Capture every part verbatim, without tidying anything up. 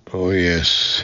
Oh, yes.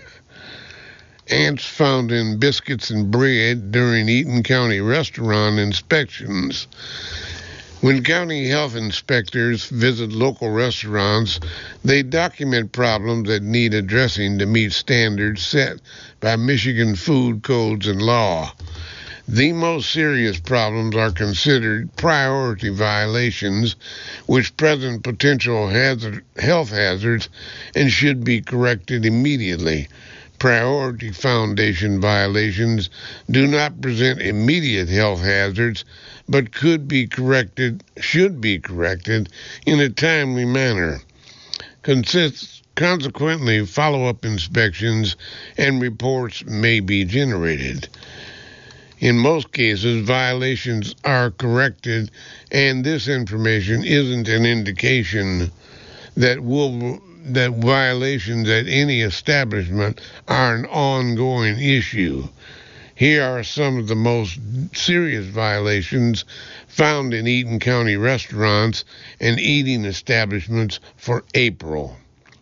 Ants found in biscuits and bread during Eaton County restaurant inspections. When county health inspectors visit local restaurants, they document problems that need addressing to meet standards set by Michigan food codes and law. The most serious problems are considered priority violations, which present potential hazard, health hazards and should be corrected immediately. Priority foundation violations do not present immediate health hazards, but could be corrected, should be corrected in a timely manner. Consists, consequently, follow-up inspections and reports may be generated. In most cases, violations are corrected, and this information isn't an indication that will that violations at any establishment are an ongoing issue. Here are some of the most serious violations found in Eaton County restaurants and eating establishments for April.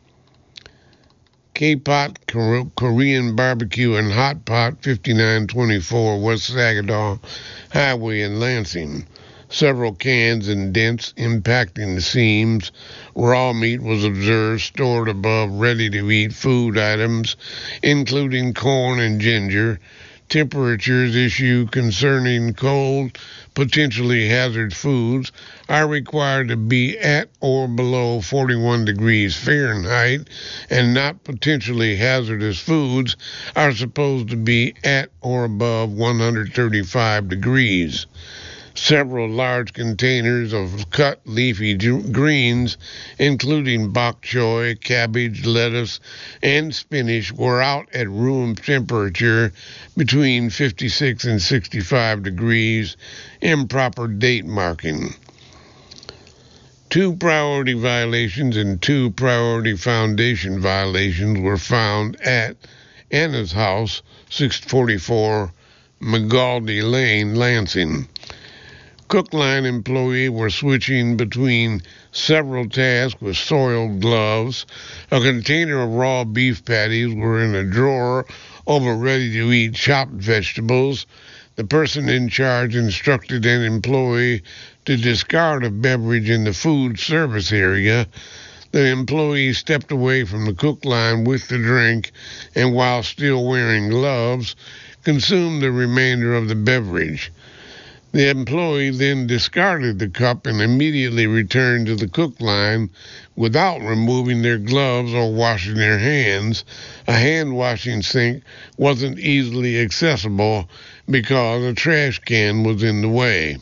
K-Pot Korean Barbecue and Hot Pot, fifty-nine twenty-four West Saginaw Highway in Lansing. Several cans and dents impacting the seams. Raw meat was observed stored above ready-to-eat food items, including corn and ginger. Temperatures issued concerning cold, potentially hazardous foods are required to be at or below forty-one degrees Fahrenheit, and not potentially hazardous foods are supposed to be at or above one hundred thirty-five degrees. Several large containers of cut leafy greens, including bok choy, cabbage, lettuce, and spinach, were out at room temperature between fifty-six and sixty-five degrees. Improper date marking. Two priority violations and two priority foundation violations were found at Anna's house, six forty-four McGaldy Lane, Lansing. Cook line employees were switching between several tasks with soiled gloves. A container of raw beef patties were in a drawer over ready-to-eat chopped vegetables. The person in charge instructed an employee to discard a beverage in the food service area. The employee stepped away from the cook line with the drink and, while still wearing gloves, consumed the remainder of the beverage. The employee then discarded the cup and immediately returned to the cook line without removing their gloves or washing their hands. A hand washing sink wasn't easily accessible because a trash can was in the way.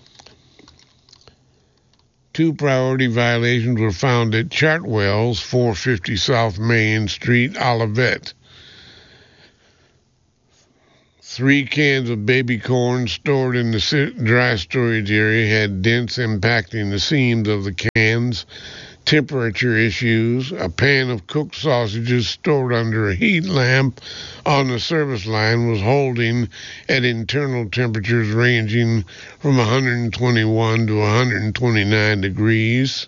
Two priority violations were found at Chartwell's, four fifty South Main Street, Olivet. Three cans of baby corn stored in the dry storage area had dents impacting the seams of the cans. Temperature issues. A pan of cooked sausages stored under a heat lamp on the service line was holding at internal temperatures ranging from one hundred twenty-one to one hundred twenty-nine degrees.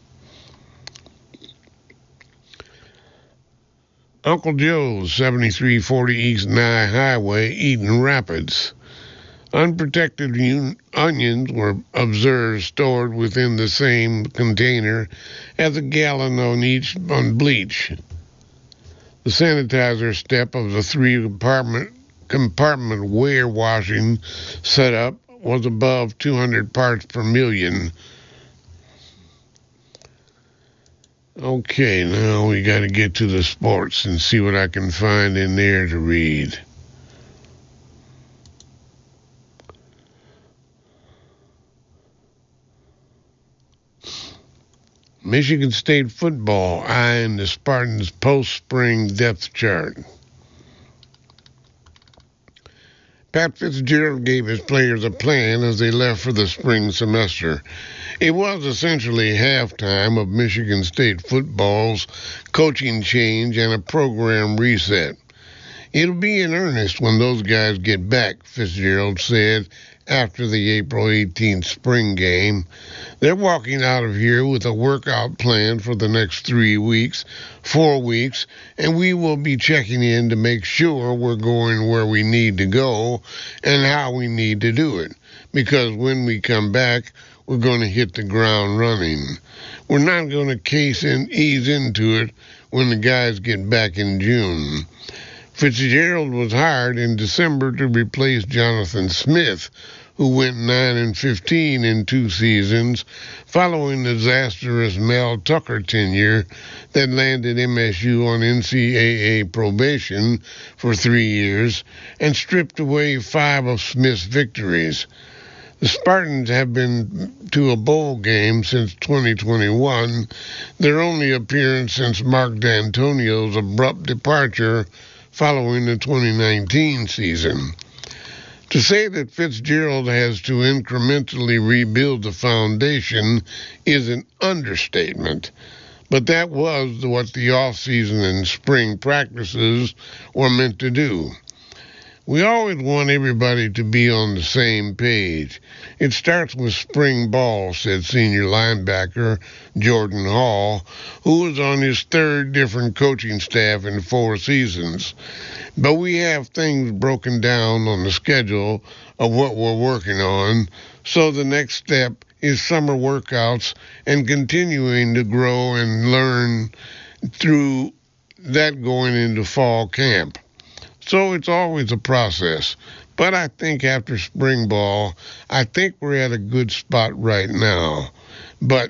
Uncle Joe's, seventy-three forty East Nye Highway, Eaton Rapids. Unprotected un- onions were observed stored within the same container as a gallon on each on bleach. The sanitizer step of the three compartment, compartment warewashing setup was above two hundred parts per million. Okay, now we got to get to the sports and see what I can find in there to read. Michigan State football eyeing the Spartans' post-spring depth chart. Pat Fitzgerald gave his players a plan as they left for the spring semester. It was essentially halftime of Michigan State football's coaching change and a program reset. It'll be in earnest when those guys get back, Fitzgerald said after the April eighteenth spring game. They're walking out of here with a workout plan for the next three weeks, four weeks, and we will be checking in to make sure we're going where we need to go and how we need to do it. Because when we come back, we're going to hit the ground running. We're not going to case and ease into it when the guys get back in June. Fitzgerald was hired in December to replace Jonathan Smith, who went nine and fifteen in two seasons following the disastrous Mel Tucker tenure that landed M S U on N C double A probation for three years and stripped away five of Smith's victories. The Spartans have been to a bowl game since twenty twenty-one, their only appearance since Mark D'Antonio's abrupt departure following the twenty nineteen season. To say that Fitzgerald has to incrementally rebuild the foundation is an understatement, but that was what the off-season and spring practices were meant to do. We always want everybody to be on the same page. It starts with spring ball, said senior linebacker Jordan Hall, who was on his third different coaching staff in four seasons. But we have things broken down on the schedule of what we're working on, so the next step is summer workouts and continuing to grow and learn through that going into fall camp. So it's always a process. But I think after spring ball, I think we're at a good spot right now. But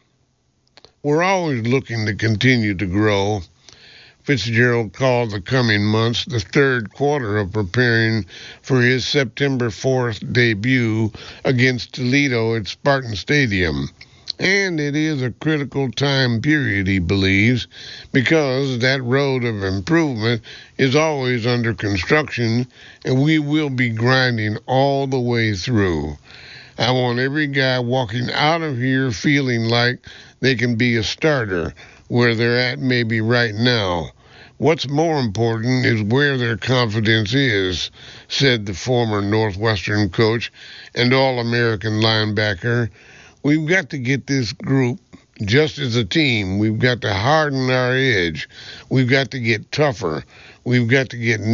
we're always looking to continue to grow. Fitzgerald called the coming months the third quarter of preparing for his September fourth debut against Toledo at Spartan Stadium. And it is a critical time period, he believes, because that road of improvement is always under construction, and we will be grinding all the way through. I want every guy walking out of here feeling like they can be a starter where they're at maybe right now. What's more important is where their confidence is, said the former Northwestern coach and All-American linebacker. We've got to get this group, just as a team, we've got to harden our edge. We've got to get tougher. We've got to get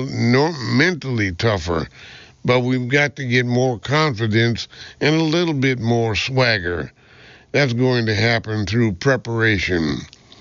mentally tougher. But we've got to get more confidence and a little bit more swagger. That's going to happen through preparation.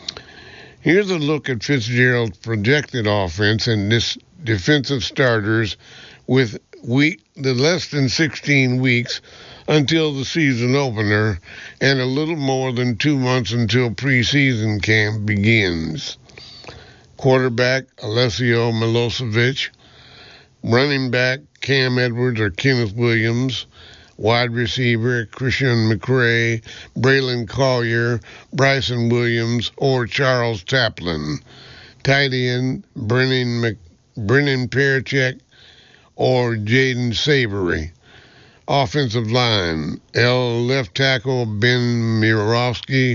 Here's a look at Fitzgerald's projected offense and this defensive starters with week the less than sixteen weeks until the season opener and a little more than two months until preseason camp begins. Quarterback Alessio Milosevic, running back Cam Edwards or Kenneth Williams, wide receiver Christian McCray, Braylon Collier, Bryson Williams, or Charles Taplin. Tight end Brennan, Mc, Brennan Perchek or Jaden Savory. Offensive line, L left tackle Ben Mirovsky,